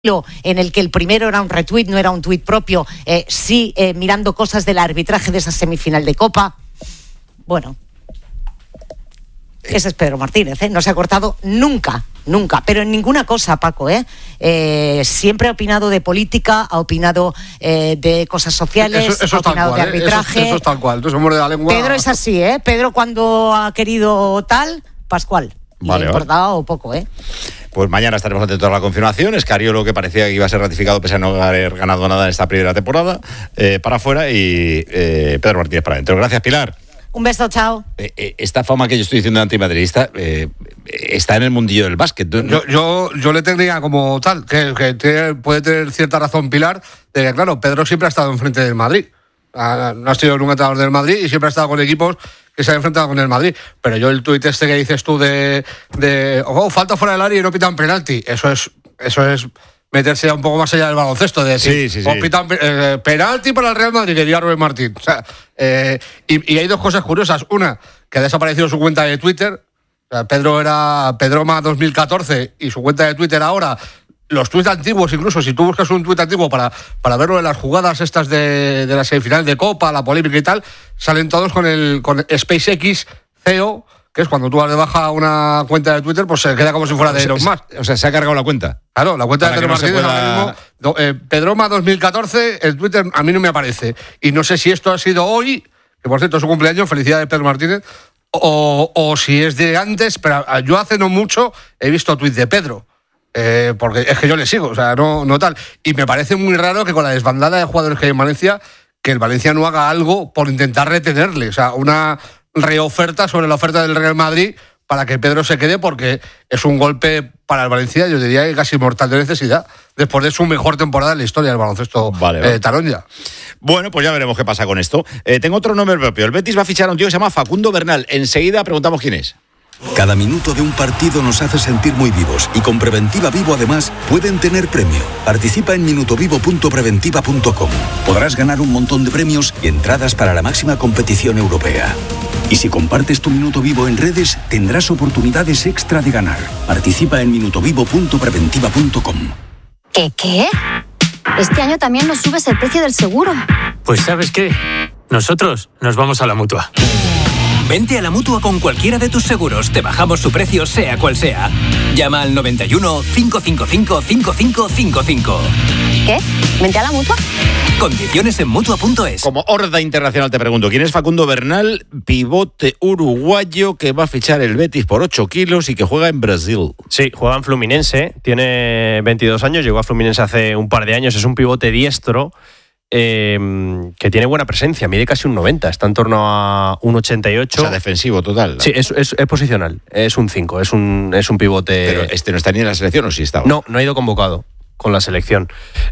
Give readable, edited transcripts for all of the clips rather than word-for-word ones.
en el que el primero era un retweet, no era un tuit propio, mirando cosas del arbitraje de esa semifinal de Copa. Bueno, ese es Pedro Martínez, no se ha cortado nunca, pero en ninguna cosa, Paco, siempre ha opinado de política, ha opinado de cosas sociales, ha opinado de arbitraje. Eso es tal cual, tú se muerde la lengua. Pedro es así, Pedro cuando ha querido tal, Pascual. Vale, le ha importado poco, Pues mañana estaremos atentos a la confirmación. Escariolo, que parecía que iba a ser ratificado pese a no haber ganado nada en esta primera temporada, para afuera, y Pedro Martínez para adentro. Gracias, Pilar. Un beso, chao. Esta fama que yo estoy diciendo de antimadridista está en el mundillo del básquet. Yo le tendría como tal, que puede tener cierta razón Pilar, de que claro, Pedro siempre ha estado enfrente del Madrid. No ha sido nunca entrenador del Madrid y siempre ha estado con equipos que se han enfrentado con el Madrid. Pero yo el tuit que dices tú de falta fuera del área y no pitan penalti, eso es meterse un poco más allá del baloncesto, de decir, sí. Pitan penalti para el Real Madrid, que diría Rubén Martín. O sea, y hay dos cosas curiosas. Una, que ha desaparecido su cuenta de Twitter. O sea, Pedro era Pedroma 2014 y su cuenta de Twitter ahora. Los tuits antiguos, incluso si tú buscas un tuit antiguo para verlo de las jugadas estas de la semifinal de Copa, la polémica y tal, salen todos con SpaceX CEO, que es cuando tú das de baja una cuenta de Twitter, pues se queda como si fuera de Elon Musk. O sea, se ha cargado la cuenta. Claro, la cuenta para de Pedro Martínez ahora mismo, Pedroma 2014, el Twitter a mí no me aparece. Y no sé si esto ha sido hoy, que por cierto es su cumpleaños, felicidades Pedro Martínez, o si es de antes, pero yo hace no mucho he visto tuits de Pedro. Porque es que yo le sigo, o sea, no tal. Y me parece muy raro que con la desbandada de jugadores que hay en Valencia, que el Valencia no haga algo por intentar retenerle. O sea, una reoferta sobre la oferta del Real Madrid para que Pedro se quede, porque es un golpe para el Valencia, yo diría que casi mortal de necesidad, después de su mejor temporada en la historia del baloncesto taronja. Bueno, pues ya veremos qué pasa con esto. Tengo otro nombre propio. El Betis va a fichar a un tío que se llama Facundo Bernal. Enseguida preguntamos quién es. Cada minuto de un partido nos hace sentir muy vivos y con Preventiva Vivo además pueden tener premio. Participa en minutovivo.preventiva.com. Podrás ganar un montón de premios y entradas para la máxima competición europea. Y si compartes tu Minuto Vivo en redes, tendrás oportunidades extra de ganar. Participa en minutovivo.preventiva.com. ¿Qué? Este año también nos subes el precio del seguro. Pues ¿sabes qué? Nosotros nos vamos a la Mutua. Vente a la Mutua con cualquiera de tus seguros. Te bajamos su precio, sea cual sea. Llama al 91 555 5555. ¿Qué? ¿Vente a la Mutua? Condiciones en Mutua.es. Como horda internacional te pregunto, ¿quién es Facundo Bernal, pivote uruguayo que va a fichar el Betis por 8 kilos y que juega en Brasil? Sí, juega en Fluminense, tiene 22 años, llegó a Fluminense hace un par de años, es un pivote diestro. Que tiene buena presencia, mide casi un 90, está en torno a un 88. O sea, defensivo total. Sí, es posicional, es un 5, es un pivote. Pero no está ni en la selección, ¿o sí estaba? No ha ido convocado con la selección.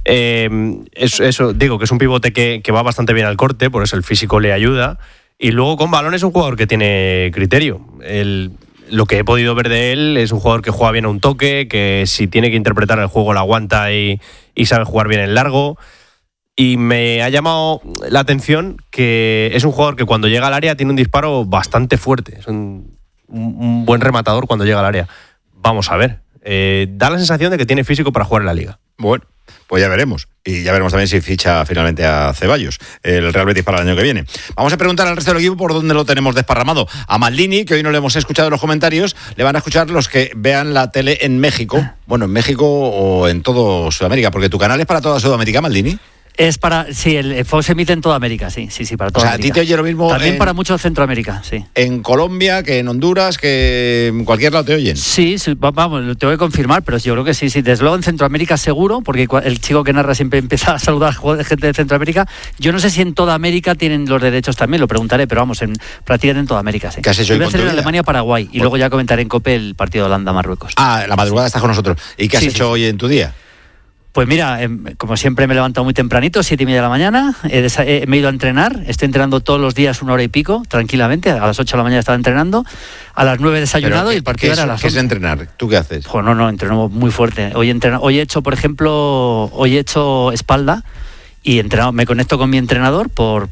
Eso digo, que es un pivote que va bastante bien al corte, por eso el físico le ayuda. Y luego con balón es un jugador que tiene criterio. Lo que he podido ver de él es un jugador que juega bien a un toque, que si tiene que interpretar el juego lo aguanta y sabe jugar bien en largo. Y me ha llamado la atención que es un jugador que cuando llega al área tiene un disparo bastante fuerte. Es un buen rematador cuando llega al área. Vamos a ver. Da la sensación de que tiene físico para jugar en la Liga. Bueno, pues ya veremos. Y ya veremos también si ficha finalmente a Ceballos, el Real Betis, para el año que viene. Vamos a preguntar al resto del equipo por dónde lo tenemos desparramado. A Maldini, que hoy no le hemos escuchado en los comentarios, le van a escuchar los que vean la tele en México. Bueno, en México o en todo Sudamérica, porque tu canal es para toda Sudamérica, Maldini. Es para, sí, el Fox emite en toda América, sí, para toda América. O sea, a ti te oye lo mismo. También para mucho Centroamérica, sí. En Colombia, que en Honduras, que en cualquier lado te oyen. Sí, vamos, lo tengo que confirmar, pero yo creo que sí. Desde luego en Centroamérica seguro, porque el chico que narra siempre empieza a saludar a gente de Centroamérica. Yo no sé si en toda América tienen los derechos también, lo preguntaré, pero vamos, prácticamente en toda América, sí. ¿Qué has hecho hoy voy a hacer en tu vida? Alemania-Paraguay y luego ya comentaré en COPE el partido de Holanda-Marruecos. Ah, la madrugada estás con nosotros. ¿Y qué has hecho hoy en tu día? Pues mira, como siempre me he levantado muy tempranito, 7:30 de la mañana, me he ido a entrenar, estoy entrenando todos los días 1 hora y pico, tranquilamente, a las 8 de la mañana estaba entrenando, a las 9 desayunado y el partido era a las 11. ¿Qué es entrenar? ¿Tú qué haces? Pues no, entreno muy fuerte. Hoy he hecho, por ejemplo, espalda y me conecto con mi entrenador por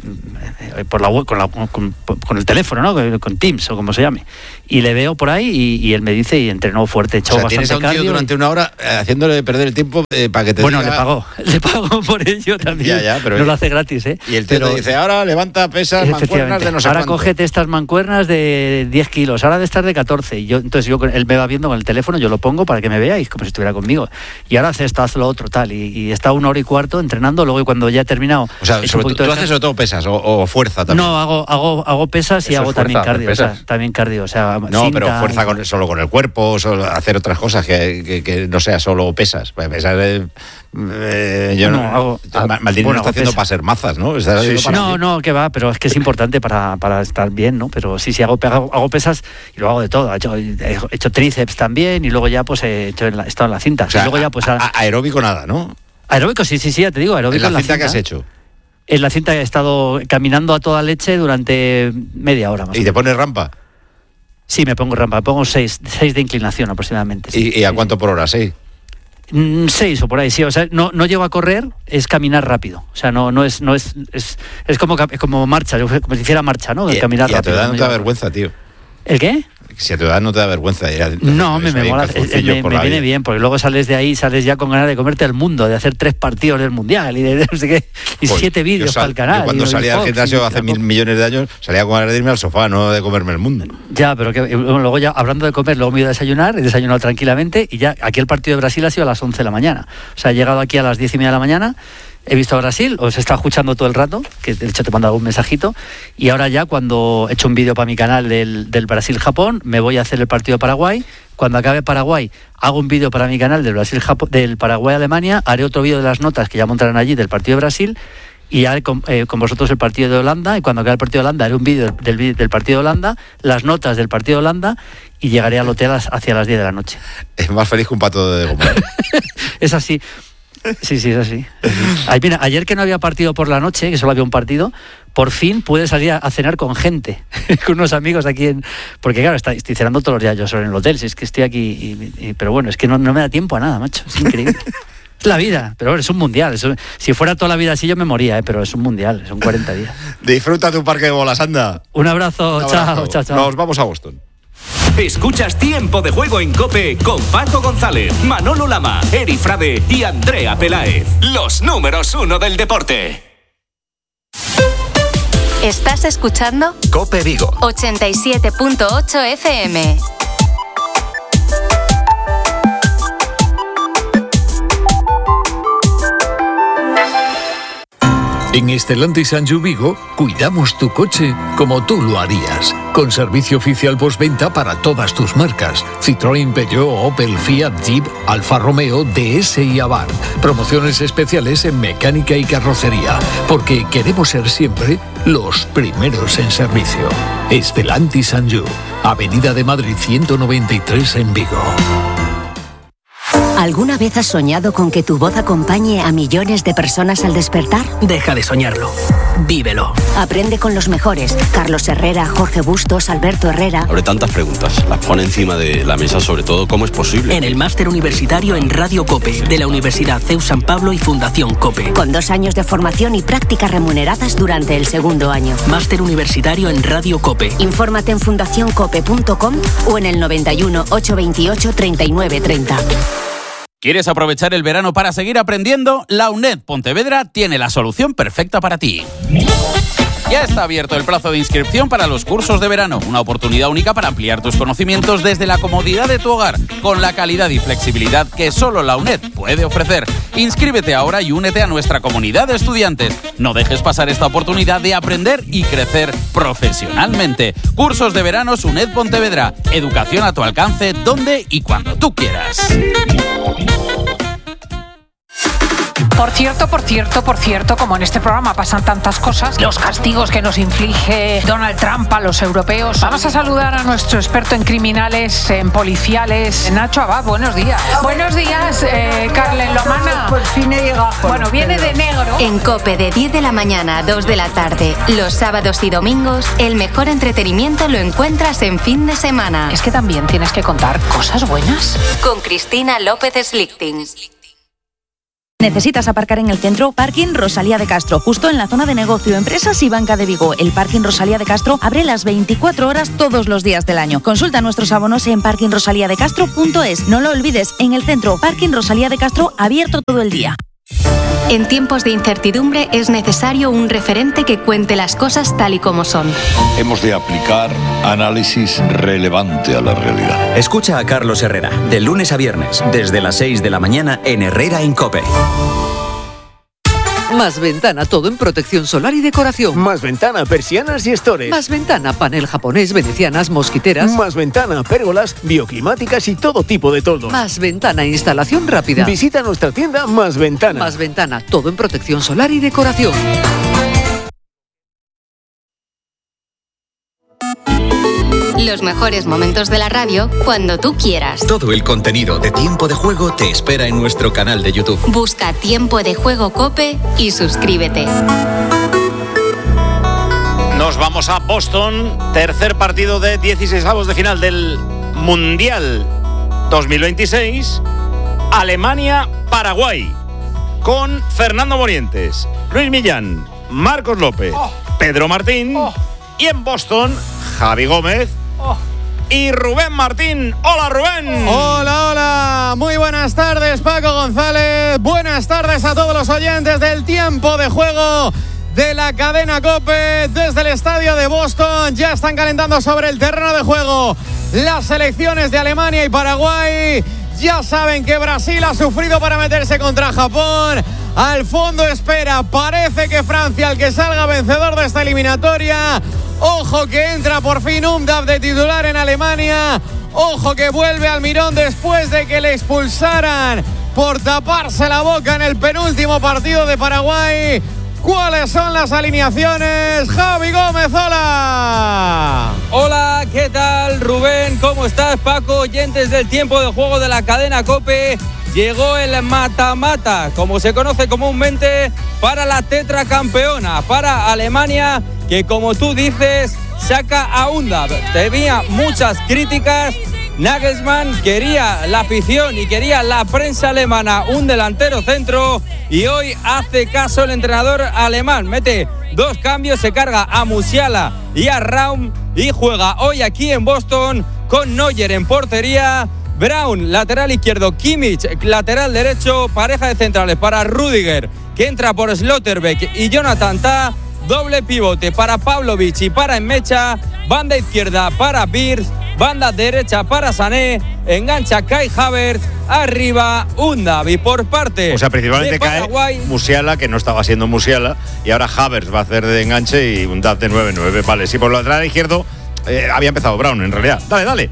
la web, con el teléfono, ¿no? Con Teams o como se llame, y le veo por ahí y él me dice, y entrenó fuerte, echó bastante tienes a un tío cardio durante una hora haciéndole perder el tiempo para que te bueno, diga... le pago por ello también. Ya, pero no lo hace gratis, ¿eh? Y el tío te dice, ahora levanta pesas, mancuernas de no sé ahora cuánto. cógete estas mancuernas de 10 kilos, ahora de estas de 14. Y entonces él me va viendo con el teléfono, yo lo pongo para que me veáis como si estuviera conmigo. Y ahora hace esto, haz lo otro, tal. Y está 1 hora y cuarto entrenando, luego cuando ya he terminado... O sea, ¿tú haces sobre todo pesas o fuerza también? No, hago pesas y Eso hago es fuerza, también cardio. O sea, no, cinta, pero fuerza solo con el cuerpo, solo hacer otras cosas que no sea solo pesas. Pesas Maldini no está haciendo para ser mazas, ¿no? No, que va, pero es que es importante para estar bien, ¿no? Pero sí, hago pesas y lo hago de todo. He hecho tríceps también y luego ya pues he estado en la cinta. O sea, y luego ya pues aeróbico nada, ¿no? Aeróbico, sí, ya te digo, aeróbico en la cinta que has hecho. En la cinta he estado caminando a toda leche durante media hora más o menos. ¿Y te pones rampa? Sí, me pongo rampa, pongo 6 de inclinación aproximadamente. Sí. ¿Y a cuánto por hora? ¿6? 6 o por ahí, sí. O sea, no llego a correr, es caminar rápido. O sea, no es como marcha, como si hiciera marcha, ¿no? Caminar rápido. Y a tu edad no te da vergüenza, tío. ¿El qué? Si a tu edad no te da vergüenza. No, me mola, me viene bien, porque luego sales de ahí, sales ya con ganas de comerte el mundo, de hacer 3 partidos del Mundial y de no sé qué, y 7 vídeos para el canal. Yo cuando salía al gimnasio hace 1.000 millones de años, salía con ganas de irme al sofá, no de comerme el mundo. Ya, pero luego ya, hablando de comer, luego me he ido a desayunar, he desayunado tranquilamente, y ya aquí el partido de Brasil ha sido a las 11 de la mañana. O sea, he llegado aquí a las 10:30 de la mañana, he visto a Brasil, os he estado escuchando todo el rato, que de hecho te mando algún mensajito, y ahora ya cuando he hecho un vídeo para mi canal del Brasil-Japón, me voy a hacer el partido de Paraguay. Cuando acabe Paraguay, hago un vídeo para mi canal del Paraguay-Alemania, haré otro vídeo de las notas que ya montarán allí del partido de Brasil, y haré con vosotros el partido de Holanda, y cuando acabe el partido de Holanda haré un vídeo del partido de Holanda, las notas del partido de Holanda, y llegaré al hotel hacia las 10 de la noche. Es más feliz que un pato de goma. Es así. Sí, es así. Mira, ayer que no había partido por la noche, que solo había un partido, por fin pude salir a cenar con gente, con unos amigos aquí porque claro, estoy cenando todos los días yo solo en el hotel, si es que estoy aquí, pero bueno, es que no me da tiempo a nada, macho, es increíble. Es la vida, pero bueno, es un mundial. Si fuera toda la vida así yo me moría, pero es un mundial, son 40 días. Disfruta tu parque de bolas, anda. Un abrazo. Chao. Nos vamos a Boston. Escuchas Tiempo de Juego en COPE con Paco González, Manolo Lama, Eri Frade y Andrea Peláez. Los números 1 del deporte. ¿Estás escuchando? COPE Vigo 87.8 FM. En Stellantis Sanju Vigo cuidamos tu coche como tú lo harías, con servicio oficial postventa para todas tus marcas: Citroën, Peugeot, Opel, Fiat, Jeep, Alfa Romeo, DS y Abarth. Promociones especiales en mecánica y carrocería, porque queremos ser siempre los primeros en servicio. Stellantis Sanju, Avenida de Madrid 193 en Vigo. ¿Alguna vez has soñado con que tu voz acompañe a millones de personas al despertar? Deja de soñarlo. Vívelo. Aprende con los mejores. Carlos Herrera, Jorge Bustos, Alberto Herrera. Abre tantas preguntas. Las pone encima de la mesa, sobre todo, ¿cómo es posible? En el máster universitario en Radio COPE, de la Universidad CEU San Pablo y Fundación COPE. Con 2 años de formación y prácticas remuneradas durante el 2º año. Máster universitario en Radio COPE. Infórmate en fundacioncope.com o en el 91 828 3930. ¿Quieres aprovechar el verano para seguir aprendiendo? La UNED Pontevedra tiene la solución perfecta para ti. Ya está abierto el plazo de inscripción para los cursos de verano, una oportunidad única para ampliar tus conocimientos desde la comodidad de tu hogar, con la calidad y flexibilidad que solo la UNED puede ofrecer. Inscríbete ahora y únete a nuestra comunidad de estudiantes. No dejes pasar esta oportunidad de aprender y crecer profesionalmente. Cursos de verano UNED Pontevedra. Educación a tu alcance, donde y cuando tú quieras. Por cierto, como en este programa pasan tantas cosas, los castigos que nos inflige Donald Trump a los europeos. Vamos a saludar a nuestro experto en criminales, en policiales, Nacho Abad. Buenos días. Buenos días, Carlen Lomana. Por fin he llegado. Bueno, viene de negro. En COPE de 10 de la mañana a 2 de la tarde, los sábados y domingos, el mejor entretenimiento lo encuentras en fin de semana. Es que también tienes que contar cosas buenas. Con Cristina López Slichting. ¿Necesitas aparcar en el centro? Parking Rosalía de Castro, justo en la zona de negocio, empresas y banca de Vigo. El Parking Rosalía de Castro abre las 24 horas todos los días del año. Consulta nuestros abonos en parkingrosaliadecastro.es. No lo olvides, en el centro, Parking Rosalía de Castro abierto todo el día. En tiempos de incertidumbre es necesario un referente que cuente las cosas tal y como son. Hemos de aplicar análisis relevante a la realidad. Escucha a Carlos Herrera, de lunes a viernes, desde las 6 de la mañana en Herrera en COPE. Más Ventana, todo en protección solar y decoración. Más Ventana, persianas y estores. Más Ventana, panel japonés, venecianas, mosquiteras. Más Ventana, pérgolas, bioclimáticas y todo tipo de toldos. Más Ventana, instalación rápida. Visita nuestra tienda Más Ventana. Más Ventana, todo en protección solar y decoración. Los mejores momentos de la radio cuando tú quieras. Todo el contenido de Tiempo de Juego te espera en nuestro canal de YouTube. Busca Tiempo de Juego COPE y suscríbete. Nos vamos a Boston, tercer partido de 16avos de final del Mundial 2026, Alemania-Paraguay, con Fernando Morientes, Luis Millán, Marcos López, Pedro Martín y en Boston, Javi Gómez y Rubén Martín. ¡Hola, Rubén! Hola, hola. Muy buenas tardes, Paco González. Buenas tardes a todos los oyentes del Tiempo de Juego de la cadena COPE. Desde el estadio de Boston ya están calentando sobre el terreno de juego las selecciones de Alemania y Paraguay. Ya saben que Brasil ha sufrido para meterse contra Japón. Al fondo espera, parece que Francia, el que salga vencedor de esta eliminatoria. Ojo que entra por fin Umdav de titular en Alemania. Ojo que vuelve Almirón después de que le expulsaran por taparse la boca en el penúltimo partido de Paraguay. ¿Cuáles son las alineaciones? Javi Gómez, hola. Hola, ¿qué tal, Rubén? ¿Cómo estás, Paco? Oyentes del Tiempo de Juego de la cadena COPE. Llegó el mata-mata, como se conoce comúnmente, para la tetracampeona, para Alemania, que como tú dices, saca a Umdav. Tenía muchas críticas. Nagelsmann quería la afición y quería la prensa alemana un delantero centro, y hoy hace caso el entrenador alemán. Mete dos cambios, se carga a Musiala y a Raum y juega hoy aquí en Boston con Neuer en portería, Braun lateral izquierdo, Kimmich lateral derecho, pareja de centrales para Rüdiger, que entra por Schlotterbeck y Jonathan Tah, doble pivote para Pavlovic y para Enmecha, banda izquierda para Wirtz, banda derecha para Sané, engancha Kai Havertz, arriba Umdav. Y por parte principalmente Paraguay, cae Musiala, que no estaba siendo Musiala, y ahora Havertz va a hacer de enganche y Umdav de 9-9. Vale, sí, por el lateral izquierdo había empezado Braun en realidad. Dale.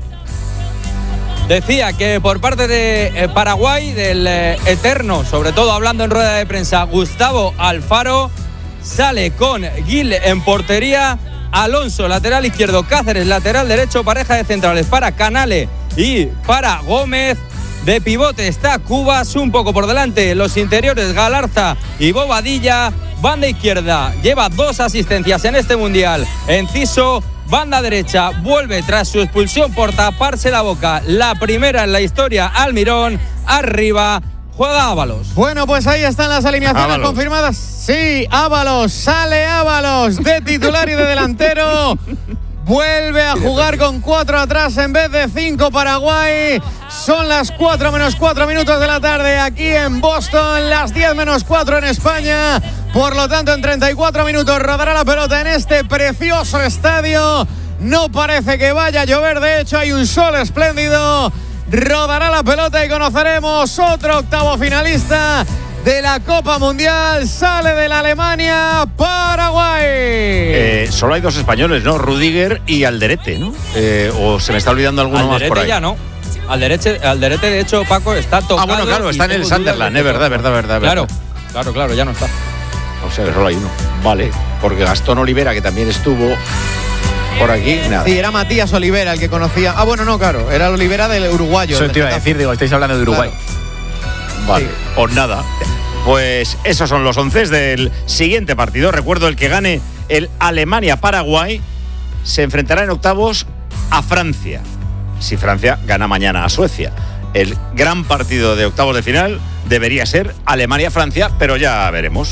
Decía que por parte de Paraguay, del eterno, sobre todo hablando en rueda de prensa, Gustavo Alfaro, sale con Gil en portería, Alonso lateral izquierdo, Cáceres lateral derecho, pareja de centrales para Canale y para Gómez. De pivote está Cubas, un poco por delante los interiores Galarza y Bobadilla. Banda izquierda lleva 2 asistencias en este mundial, Enciso. Banda derecha vuelve tras su expulsión por taparse la boca, la primera en la historia, Almirón. Arriba juega Ábalos. Bueno, pues ahí están las alineaciones confirmadas. Sí, Ábalos, sale Ábalos de titular y de delantero. Vuelve a jugar con 4 atrás en vez de 5 Paraguay. Son las 4 menos 4 minutos de la tarde aquí en Boston, las 10 menos 4 en España. Por lo tanto, en 34 minutos rodará la pelota en este precioso estadio. No parece que vaya a llover, de hecho hay un sol espléndido. Rodará la pelota y conoceremos otro octavo finalista de la Copa Mundial. Sale de la Alemania, Paraguay. Solo hay 2 españoles, ¿no? Rüdiger y Alderete, ¿no? O se me está olvidando alguno más por ahí. Ya no. Alderete, de hecho, Paco, está tocado. Bueno, claro, está en el Sunderland, es verdad. Claro, ya no está. O sea, solo hay uno. Vale, porque Gastón Olivera, que también estuvo por aquí, nada. Sí, era Matías Olivera el que conocía. Bueno, no, claro, era Olivera del uruguayo. Eso te iba a decir, estáis hablando de Uruguay. Claro. Vale, pues nada. Pues esos son los 11 del siguiente partido. Recuerdo, el que gane el Alemania-Paraguay se enfrentará en octavos a Francia. Si Francia gana mañana a Suecia. El gran partido de octavos de final debería ser Alemania-Francia, pero ya veremos.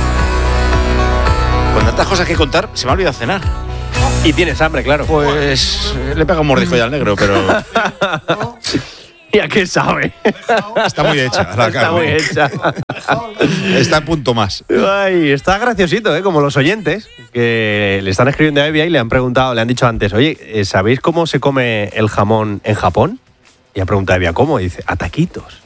Con tantas cosas que contar, se me ha olvidado cenar. Y tienes hambre, claro. Pues le pega un mordisco ya al negro, pero... ¿Y a qué sabe? Está muy hecha la carne. Está muy hecha. Está en punto más. Ay, está graciosito, como los oyentes que le están escribiendo a Evia y le han preguntado, le han dicho antes, oye, ¿sabéis cómo se come el jamón en Japón? Y ha preguntado a Evia, ¿cómo? Y dice, a taquitos.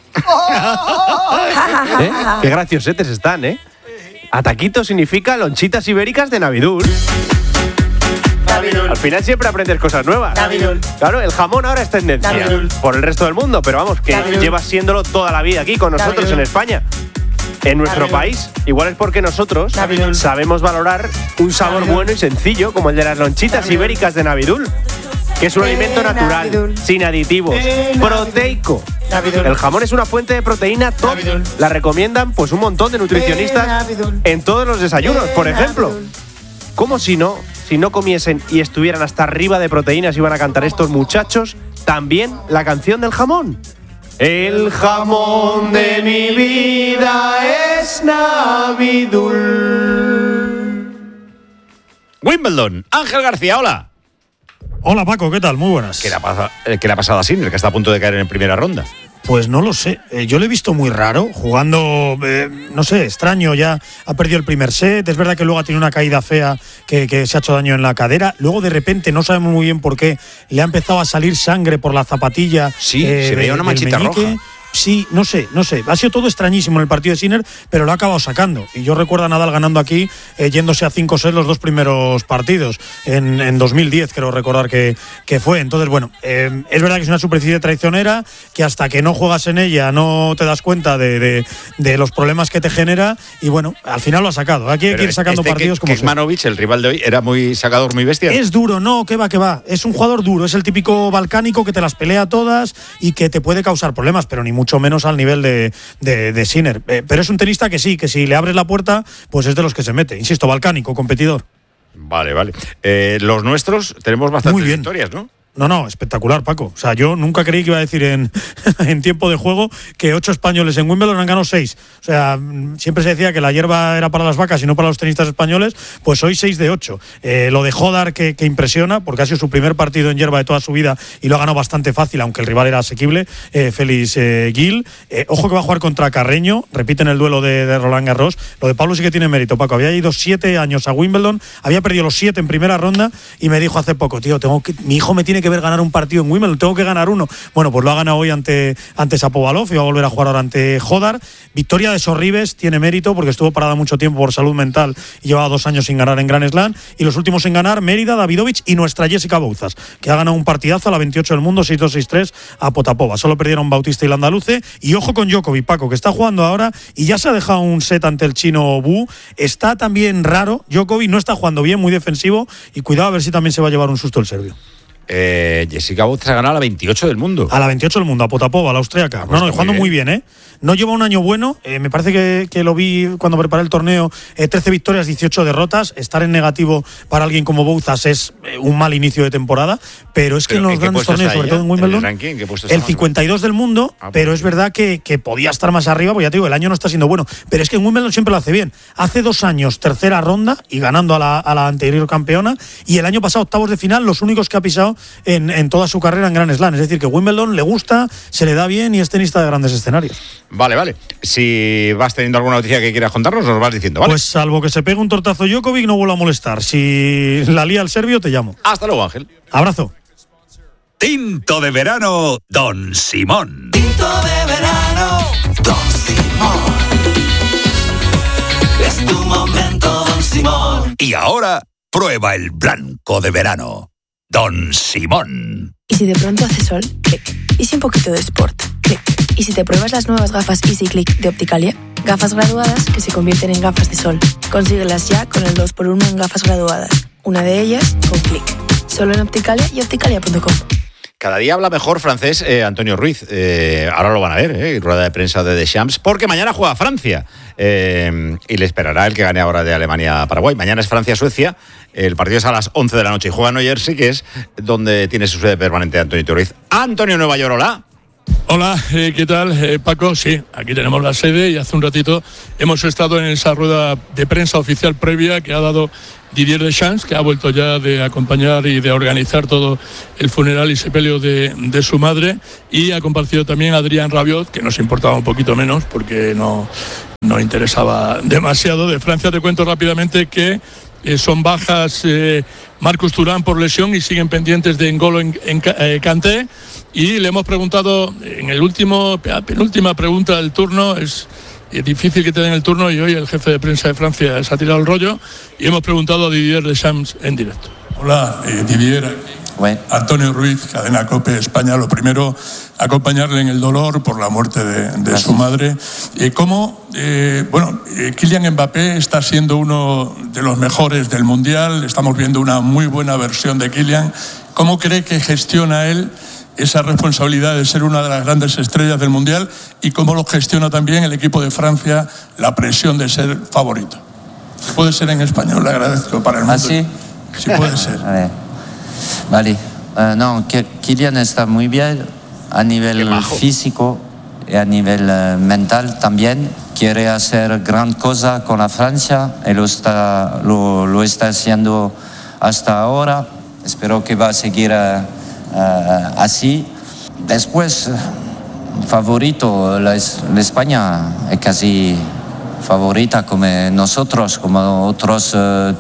Qué graciosetes están, ¿eh? A taquitos significa lonchitas ibéricas de Navidul. Navidul. Al final siempre aprendes cosas nuevas. Navidul. Claro, el jamón ahora es tendencia Navidul. Por el resto del mundo, pero vamos, que Navidul. Llevas siéndolo toda la vida aquí con nosotros Navidul. En España. En nuestro Navidul. País, igual es porque nosotros Navidul. Sabemos valorar un sabor Navidul. Bueno y sencillo, como el de las lonchitas Navidul. Ibéricas de Navidul, que es un alimento natural, Navidul. Sin aditivos, proteico. Navidul. El jamón es una fuente de proteína top. Navidul. La recomiendan pues un montón de nutricionistas en todos los desayunos, por ejemplo. ¿Cómo si no comiesen y estuvieran hasta arriba de proteínas iban a cantar estos muchachos también la canción del jamón? El jamón de mi vida es Navidul. Wimbledon, Ángel García, hola. Hola Paco, ¿qué tal? Muy buenas. ¿Qué le ha pasado a Sinner, que está a punto de caer en primera ronda? Pues no lo sé. Yo lo he visto muy raro, jugando, no sé, extraño. Ya ha perdido el primer set. Es verdad que luego ha tenido una caída fea que se ha hecho daño en la cadera. Luego, de repente, no sabemos muy bien por qué, le ha empezado a salir sangre por la zapatilla. Sí, se veía una manchita roja. Sí, no sé. Ha sido todo extrañísimo en el partido de Sinner, pero lo ha acabado sacando. Y yo recuerdo a Nadal ganando aquí, yéndose a 5 sets los dos primeros partidos. En 2010, creo recordar que fue. Entonces, bueno, es verdad que es una superficie traicionera, que hasta que no juegas en ella no te das cuenta de los problemas que te genera. Y bueno, al final lo ha sacado. Aquí hay que ir sacando partidos como Kecmanovic, el rival de hoy, era muy sacador, muy bestia. Es duro, no, que va. Es un jugador duro. Es el típico balcánico que te las pelea todas y que te puede causar problemas, pero ni mucho menos al nivel de Sinner. Pero es un tenista que sí, que si le abres la puerta, pues es de los que se mete. Insisto, balcánico, competidor. Vale. Los nuestros tenemos bastantes victorias, ¿no? No, espectacular, Paco. O sea, yo nunca creí que iba a decir en tiempo de juego que 8 españoles en Wimbledon han ganado 6. O sea, siempre se decía que la hierba era para las vacas y no para los tenistas españoles, pues hoy 6 de 8. Lo de Hodar que impresiona, porque ha sido su primer partido en hierba de toda su vida y lo ha ganado bastante fácil, aunque el rival era asequible, Félix Gil. Ojo que va a jugar contra Carreño, repiten el duelo de Roland Garros. Lo de Pablo sí que tiene mérito, Paco. Había ido 7 años a Wimbledon, había perdido los 7 en primera ronda y me dijo hace poco, tío, mi hijo me tiene que ver ganar un partido en Wimbledon, tengo que ganar uno. Bueno, pues lo ha ganado hoy ante Shapovalov y va a volver a jugar ahora ante Hodar. Victoria de Sorribes, tiene mérito porque estuvo parada mucho tiempo por salud mental y llevaba 2 años sin ganar en Grand Slam. Y los últimos en ganar, Mérida, Davidovich y nuestra Jessica Bouzas, que ha ganado un partidazo a la 28 del mundo, 6-2, 6-3 a Potapova. Solo perdieron Bautista y la andaluce. Y ojo con Djokovic, Paco, que está jugando ahora y ya se ha dejado un set ante el chino Bu. Está también raro, Djokovic no está jugando bien, muy defensivo, y cuidado a ver si también se va a llevar un susto el serbio. Jessica Bouzas ha ganado a la 28 del mundo. A la 28 del mundo, a Potapova, la austriaca. Jugando muy bien, ¿eh? No lleva un año bueno. Me parece que lo vi cuando preparé el torneo. 13 victorias, 18 derrotas. Estar en negativo para alguien como Bouzas es un mal inicio de temporada. Pero es que en los grandes torneos, sobre todo en Wimbledon, el 52 del mundo, pero es verdad que podía estar más arriba, pues ya te digo, el año no está siendo bueno. Pero es que en Wimbledon siempre lo hace bien. Hace 2 años, tercera ronda y ganando a la anterior campeona. Y el año pasado, octavos de final, los únicos que ha pisado en toda su carrera en Grand Slam. Es decir, que Wimbledon le gusta, se le da bien y es tenista de grandes escenarios. Vale. Si vas teniendo alguna noticia que quieras contarnos, nos vas diciendo, ¿vale? Pues salvo que se pegue un tortazo Djokovic, no vuelvo a molestar. Si la lía el serbio, te llamo. Hasta luego, Ángel. Abrazo. Tinto de verano, Don Simón. Tinto de verano, Don Simón. Es tu momento, Don Simón. Y ahora, prueba el blanco de verano, Don Simón. ¿Y si de pronto hace sol? Clic. ¿Y si un poquito de sport? Clic. ¿Y si te pruebas las nuevas gafas Easy Click de Opticalia? Gafas graduadas que se convierten en gafas de sol. Consíguelas ya con el 2x1 en gafas graduadas. Una de ellas con Clic. Solo en Opticalia y opticalia.com. Cada día habla mejor francés Antonio Ruiz. Ahora lo van a ver, rueda de prensa de Deschamps, porque mañana juega Francia. Y le esperará el que gane ahora de Alemania-Paraguay. Mañana es Francia-Suecia. El partido es a las 11 de la noche y juega en New Jersey, que es donde tiene su sede permanente Antonio Ruiz. Antonio Nueva York, hola. Hola, ¿qué tal, Paco? Sí, aquí tenemos la sede y hace un ratito hemos estado en esa rueda de prensa oficial previa que ha dado Didier Deschamps, que ha vuelto ya de acompañar y de organizar todo el funeral y sepelio de su madre, y ha compartido también a Adrien Rabiot, que nos importaba un poquito menos porque no interesaba demasiado. De Francia te cuento rápidamente que son bajas Marcus Thuram por lesión y siguen pendientes de N'Golo Kanté, y le hemos preguntado en el penúltima pregunta del turno, es difícil que te den el turno y hoy el jefe de prensa de Francia se ha tirado el rollo, y hemos preguntado a Didier Deschamps en directo. Hola, Didier. Antonio Ruiz, Cadena COPE España. Lo primero, acompañarle en el dolor por la muerte de su madre. Kylian Mbappé está siendo uno de los mejores del Mundial. Estamos viendo una muy buena versión de Kylian. ¿Cómo cree que gestiona él esa responsabilidad de ser una de las grandes estrellas del Mundial? ¿Y cómo lo gestiona también el equipo de Francia, la presión de ser favorito? ¿Puede ser en español? Le agradezco para el mundo. ¿Ah, sí? Sí puede ser. A ver. Vale. Kylian está muy bien a nivel físico y a nivel mental también. Quiere hacer gran cosa con la Francia y lo está haciendo hasta ahora. Espero que va a seguir así. Después, favorito, la España es casi favorita como nosotros, como otros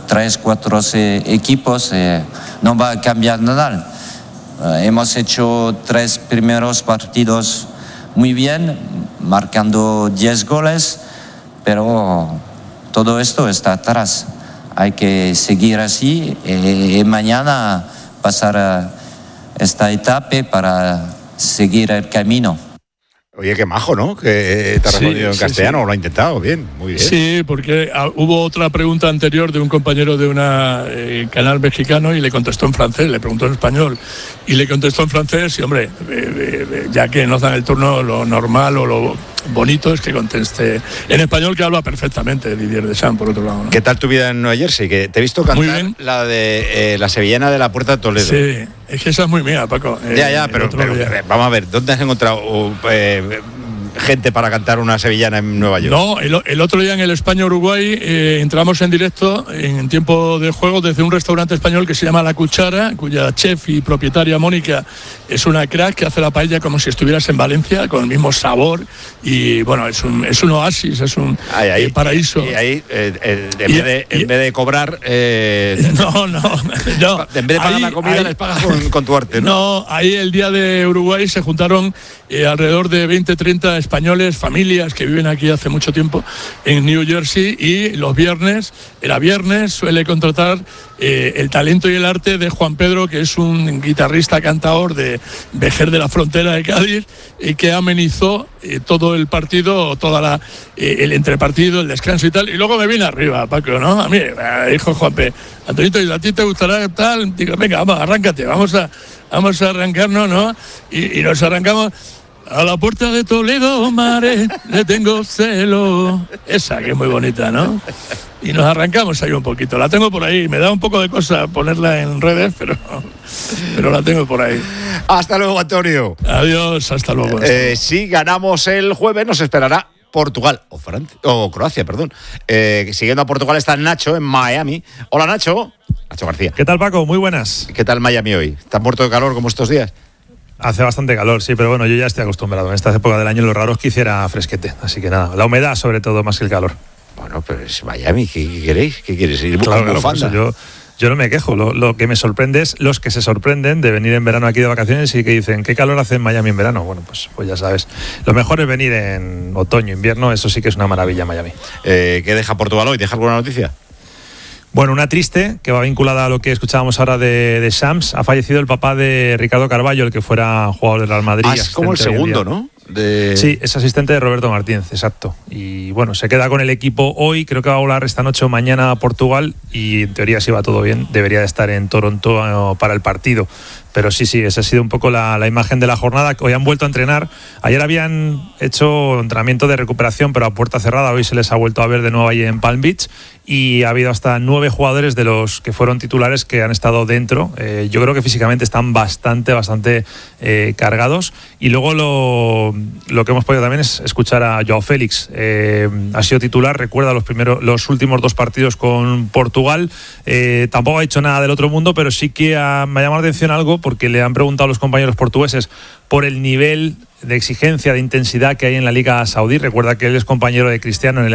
3-4 equipos. No va a cambiar nada. Hemos hecho 3 primeros partidos muy bien, marcando 10 goles, pero todo esto está atrás. Hay que seguir así y mañana pasar esta etapa para seguir el camino. Oye, qué majo, ¿no? Que te ha respondido en castellano, lo ha intentado, bien, muy bien. Sí, porque hubo otra pregunta anterior de un compañero de una canal mexicano y le contestó en francés, le preguntó en español y le contestó en francés y, hombre, ya que nos dan el turno, lo normal o lo bonito es que conteste en español, que habla perfectamente Didier Deschamps, por otro lado, ¿no? ¿Qué tal tu vida en Nueva Jersey? Que te he visto cantar la de la sevillana de la Puerta de Toledo. Sí, es que esa es muy mía, Paco. Pero vamos a ver, ¿dónde has encontrado gente para cantar una sevillana en Nueva York? No, el otro día en el España-Uruguay entramos en directo en tiempo de juego desde un restaurante español que se llama La Cuchara, cuya chef y propietaria Mónica es una crack que hace la paella como si estuvieras en Valencia, con el mismo sabor, y bueno, es un oasis, es un paraíso. Y ahí, en vez de cobrar... No. En vez de pagar la comida, les pagas con tu arte, ¿no? No, ahí el día de Uruguay se juntaron alrededor de 20-30 españoles, familias que viven aquí hace mucho tiempo en New Jersey, y los viernes suele contratar el talento y el arte de Juan Pedro, que es un guitarrista cantador de Vejer de la Frontera de Cádiz, y que amenizó todo el partido, el entrepartido, el descanso y tal, y luego me vine arriba, Paco, ¿no? A mí, dijo Juanpe, Antonito, ¿y a ti te gustará tal? Digo, venga, vamos, arráncate, vamos a arrancarnos, ¿no? Y nos arrancamos. A la puerta de Toledo, mare, le tengo celo. Esa que es muy bonita, ¿no? Y nos arrancamos ahí un poquito. La tengo por ahí. Me da un poco de cosa ponerla en redes, pero la tengo por ahí. Hasta luego, Antonio. Adiós, hasta luego. Si ganamos el jueves, nos esperará Portugal o Croacia, perdón. Siguiendo a Portugal está Nacho en Miami. Hola, Nacho. Nacho García. ¿Qué tal, Paco? Muy buenas. ¿Qué tal Miami hoy? ¿Estás muerto de calor como estos días? Hace bastante calor, sí, pero bueno, yo ya estoy acostumbrado. En esta época del año lo raro es que hiciera fresquete, así que nada, la humedad sobre todo más que el calor. Bueno, pero es Miami, ¿qué queréis? ¿Qué quieres ir? Claro, yo no me quejo, lo que me sorprende es los que se sorprenden de venir en verano aquí de vacaciones y que dicen, ¿qué calor hace en Miami en verano? Bueno, pues ya sabes, lo mejor es venir en otoño, invierno, eso sí que es una maravilla Miami. ¿Qué deja Portugal hoy? ¿Deja alguna noticia? Bueno, una triste, que va vinculada a lo que escuchábamos ahora de Shams. Ha fallecido el papá de Ricardo Carballo, el que fuera jugador del Real Madrid. Es como el segundo, ¿no? Sí, es asistente de Roberto Martínez, exacto. Y bueno, se queda con el equipo hoy, creo que va a volar esta noche o mañana a Portugal, y en teoría, si va todo bien, debería de estar en Toronto para el partido. Pero sí, esa ha sido un poco la imagen de la jornada. Hoy han vuelto a entrenar. Ayer habían hecho entrenamiento de recuperación, pero a puerta cerrada. Hoy se les ha vuelto a ver de nuevo ahí en Palm Beach. Y ha habido hasta 9 jugadores de los que fueron titulares que han estado dentro. Yo creo que físicamente están bastante cargados. Y luego lo que hemos podido también es escuchar a Joao Félix. Ha sido titular, recuerda los últimos 2 partidos con Portugal. Tampoco ha dicho nada del otro mundo, pero sí que me ha llamado la atención algo, porque le han preguntado a los compañeros portugueses por el nivel de exigencia, de intensidad que hay en la Liga Saudí. Recuerda que él es compañero de Cristiano en el